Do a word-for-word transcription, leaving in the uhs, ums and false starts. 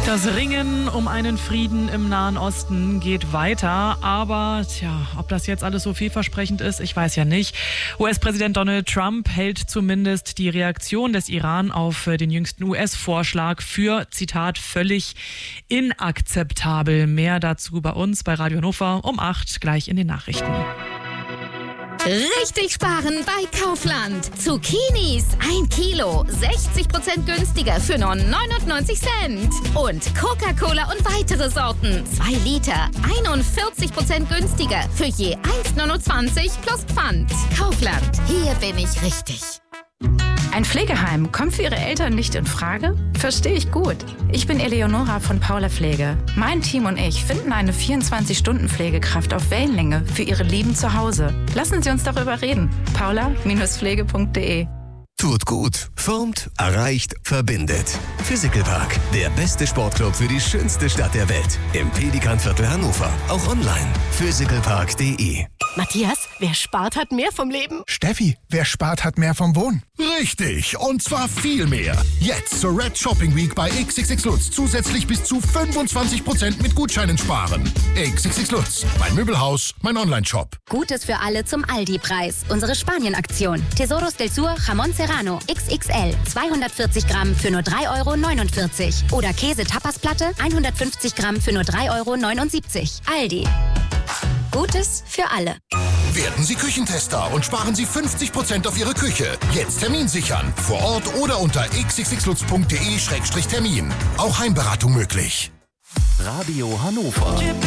Das Ringen um einen Frieden im Nahen Osten geht weiter, aber tja, ob das jetzt alles so vielversprechend ist, ich weiß ja nicht. U S-Präsident Donald Trump hält zumindest die Reaktion des Iran auf den jüngsten U S-Vorschlag für, Zitat, völlig inakzeptabel. Mehr dazu bei uns bei Radio Hannover um acht, gleich in den Nachrichten. Richtig sparen bei Kaufland. Zucchinis ein Kilo, sechzig Prozent günstiger für nur neunundneunzig Cent. Und Coca-Cola und weitere Sorten, zwei Liter, einundvierzig Prozent günstiger für je eins neunundzwanzig plus Pfand. Kaufland, hier bin ich richtig. Ein Pflegeheim kommt für Ihre Eltern nicht in Frage? Verstehe ich gut. Ich bin Eleonora von Paula Pflege. Mein Team und ich finden eine vierundzwanzig-Stunden-Pflegekraft auf Wellenlänge für Ihre Lieben zu Hause. Lassen Sie uns darüber reden. paula Pflege punkt de. Tut gut, formt, erreicht, verbindet. Physical Park, der beste Sportclub für die schönste Stadt der Welt. Im Pelikanviertel Hannover. Auch online. physical park punkt de. Matthias, wer spart, hat mehr vom Leben. Steffi, wer spart, hat mehr vom Wohnen. Richtig, und zwar viel mehr. Jetzt zur Red Shopping Week bei X X X Lutz zusätzlich bis zu fünfundzwanzig Prozent mit Gutscheinen sparen. X X X Lutz, mein Möbelhaus, mein Online-Shop. Gutes für alle zum Aldi-Preis. Unsere Spanien-Aktion. Tesoros del Sur Jamón Serrano X X L zweihundertvierzig Gramm für nur drei Euro neunundvierzig. Oder Käse-Tapasplatte hundertfünfzig Gramm für nur drei Euro neunundsiebzig. Aldi. Gutes für alle. Werden Sie Küchentester und sparen Sie fünfzig Prozent auf Ihre Küche. Jetzt Termin sichern. Vor Ort oder unter x x x lutz punkt de Schrägstrich Termin. Auch Heimberatung möglich. Radio Hannover.